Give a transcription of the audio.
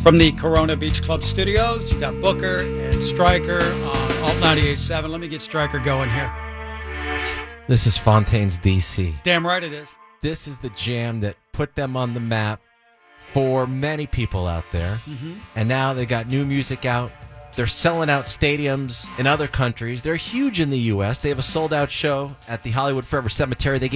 From the Corona Beach Club studios, you got Booker and Stryker on Alt 98.7. Let me get Stryker going here. This is Fontaine's DC. Damn right it is. This is the jam that put them on the map for many people out there. Mm-hmm. And now they got new music out. They're selling out stadiums in other countries. They're huge in the U.S. They have a sold-out show at the Hollywood Forever Cemetery. They